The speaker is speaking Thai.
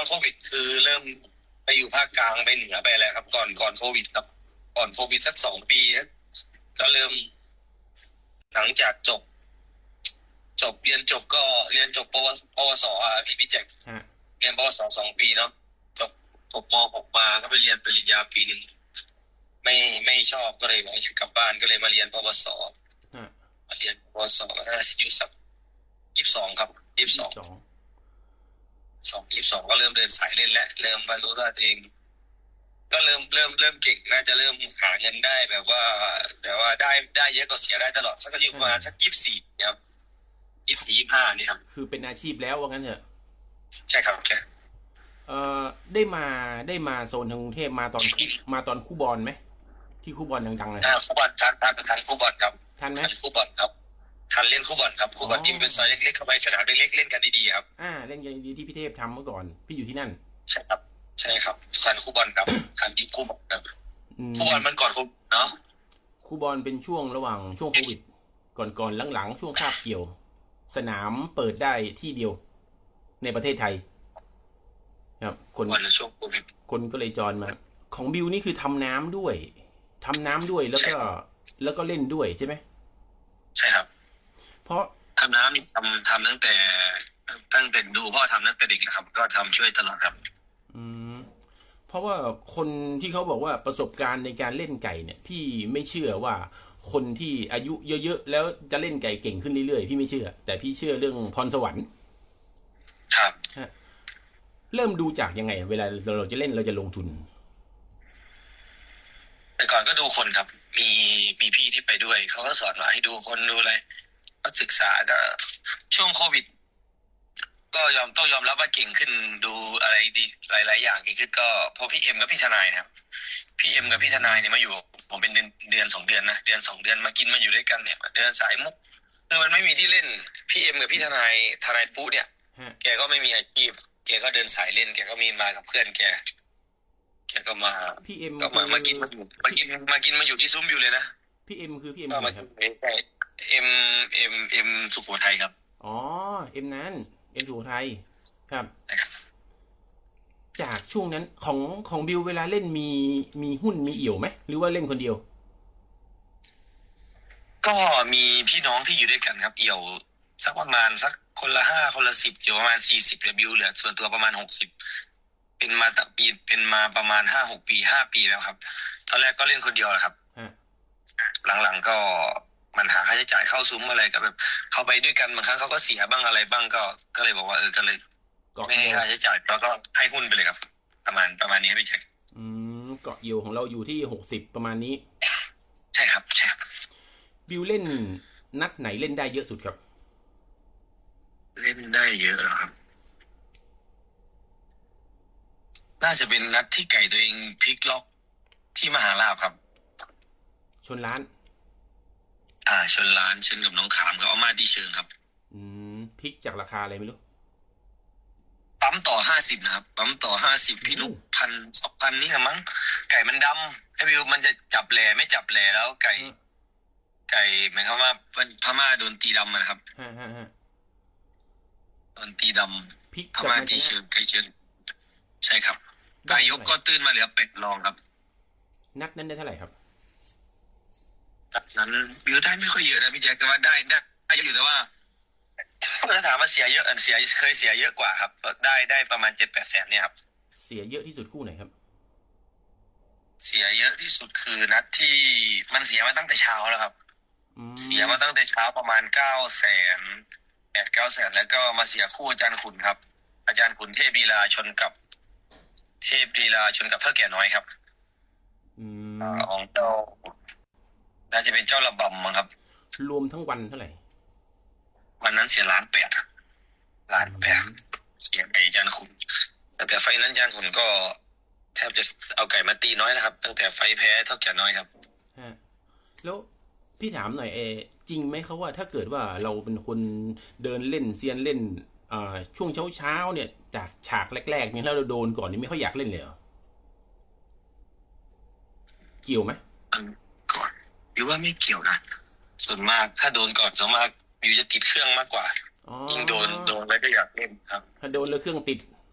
โควิดคือเริ่มไปอยู่ภาคกลางไปเหนือไปอะไรครับก่อนโควิดครับก่อนโควิดสัก2 ปีก็เริ่มหลังจากเรียนจบก็เรียนจบปวสพี่แจ็คเรียนปวส2 ปีเนาะจบม.6มาก็ไปเรียนปริญญาปี 1ไม่ชอบก็เลยมาอยู่กลับบ้านก็เลยมาเรียนปวสมาเรียนปวสน่าจะอายุสัก22ครับ22ก็เริ่มเดินสายเล่นและเริ่มมารู้ว่าตัวเองก็เริ่มเก่งน่าจะเริ่มหาเงินได้แบบว่าได้เยอะกว่าเสียได้ตลอดสักอายุประมาณสัก24ครับ24-25นี่ครับคือเป็นอาชีพแล้วว่างั้นเถอะใช่ครับใช่ได้มาโซนทางกรุงเทพมาตอนคู่บอลไหมที่คู่บอลดังๆเลยคู่บอลทันคู่บอลครับทันไหมคู่บอลครับทันเล่นคู่บอลครับคู่บอลที่เป็นซอยเล็กๆเข้าไปสนามเล็กๆเล่นกันดีๆครับเล่นกันดีๆที่พี่เทพทำเมื่อก่อนพี่อยู่ที่นั่นใช่ครับทันคู่บอลครับทันที่คู่บอลครับคู่บอลมันก่อนโควิดเนาะคู่บอลเป็นช่วงระหว่างช่วงโควิดก่อนหลังๆช่วงคาบเกี่ยวสนามเปิดได้ที่เดียวในประเทศไทยครับคนก็เลยจอนมาของบิวนี่คือทำน้ำด้วยแล้วก็เล่นด้วยใช่ไหมใช่ครับเพราะทำน้ำนี่ทำตั้งแต่ดูพ่อทำตั้งแต่เด็กนะครับก็ทำช่วยตลอดครับเพราะว่าคนที่เขาบอกว่าประสบการณ์ในการเล่นไก่เนี่ยพี่ไม่เชื่อว่าคนที่อายุเยอะๆแล้วจะเล่นไก่เก่งขึ้นเรื่อยๆพี่ไม่เชื่อแต่พี่เชื่อเรื่องพรสวรรค์ครับเริ่มดูจากยังไงเวลาเราจะเล่นเราจะลงทุนแต่ก่อนก็ดูคนครับมีพี่ที่ไปด้วยเขาก็สอนมาให้ดูคนดูอะไรก็ศึกษาก็ช่วงโควิดก็ต้องยอมรับว่าเก่งขึ้นดูอะไรดีหลายๆอย่างเก่งขึ้นก็พอพี่เอ็มกับพี่ทนายนะครับพี่เอ็มกับพี่ทนายเนี่ยมาอยู่ผมเป็นเดือน2 เดือนนะเดือน2 เดือนมากินมาอยู่ด้วยกันเนี่ยเดินสายมุกคือมันไม่มีที่เล่นพี่เอ็มกับพี่ทนายปุ๊เนี่ยแกก็ไม่มีอาชีพแกก็เดินสายเล่นแกก็มีมากับเพื่อนแกก็มาพี่เอ็มก็มากินมาอยู่ที่ซุ้มอยู่เลยนะพี่เอ็มคือพี่เอ็มครับเอ็มสุโขทัยครับอ๋อเอ็มนั้นเอ็มสุโขทัยครับจากช่วงนั้นของบิวเวลาเล่นมีหุ้นมีเอี่ยวไหมหรือว่าเล่นคนเดียวก็มีพี่น้องที่อยู่ด้วยกันครับเอี่ยวสักประมาณสักคนละ5คนละ10อยู่ประมาณ40แล้วบิวเหลือส่วนตัวประมาณ60เป็นมาประมาณ 5-6 ปี5 ปีแล้วครับตอนแรกก็เล่นคนเดียวแหละครับหลังๆก็มันหาค่าใช้จ่ายเข้าซุ้มอะไรก็แบบเข้าไปด้วยกันบางครั้งเขาก็เสียบ้างอะไรบ้างก็เลยบอกว่าก็เลยไม่ให้ค่าใช้จ่ายแล้วก็ให้หุ้นไปเลยครับประมาณนี้พี่แจ็คเกาะเอี่ยวของเราอยู่ที่60ประมาณนี้ใช่ครับบิวเล่นนัดไหนเล่นได้เยอะสุดครับเล่นได้เยอะครับน่าจะเป็นนัดที่ไก่ตัวเองพลิกล็อกที่มหาลาภครับชนล้านชนล้านชนกับน้องขามกับเอามาดีเชิงครับพลิกจากราคาอะไรไม่รู้ปั๊มต่อ50นะครับปั๊มต่อ50พี่นุ๊ก1,000-2,000นี่ละมั้งไก่มันดำไอ้บิวมันจะจับแหล่ไม่จับแหล่แล้วไก่หมายความว่าพม่าโดนตีดำนะครับโดนตีดำพม่าตีเชิงไก่เชิงใช่ครับไก่ยกก็ตื้นมาเหลือเป็ดรองครับนัดนั้นได้เท่าไหร่ครับนัดนั้นบิวได้ไม่ค่อยเยอะนะพี่แจ๊คแต่ว่าได้อยู่แต่ว่าถ้าถามว่าเสียเยอะเคยเสียเยอะกว่าครับได้ประมาณ 7-8 แสนเนี่ยครับเสียเยอะที่สุดคู่ไหนครับเสียเยอะที่สุดคือนัดที่มันเสียมาตั้งแต่เช้าแล้วครับเสียมาตั้งแต่เช้าประมาณ9 แสน 8-9 แสนแล้วก็มาเสียคู่อาจารย์ขุนครับอาจารย์ขุนเทพลีลาชนกับเท่าแก่น้อยครับของเจ้าน่าจะเป็นเจ้าระบำมั้งครับรวมทั้งวันเท่าไหร่วันนั้นเสีย1,800,000เสียไก่อาจารย์ขุนแต่ไฟนั้นอาจารย์ขุนก็แทบจะเอาไก่มาตีน้อยนะครับตั้งแต่ไฟแพ้เท่าแก่น้อยครับแล้วพี่ถามหน่อยจริงไหมเขาว่าถ้าเกิดว่าเราเป็นคนเดินเล่นเซียนเล่นช่วงเช้าเนี่ยจากฉากแรกๆเนี่ยถ้าเราโดนก่อนนี่ไม่ค่อยอยากเล่นเลยเหรอเกี่ยวไหมก่อนหรือว่าไม่เกี่ยวนะส่วนมากถ้าโดนก่อนส่วนมากบิวจะติดเครื่องมากกว่ายิ่งโดนแล้วก็อยากเล่นครับถ้าโดนแล้วเครื่องติด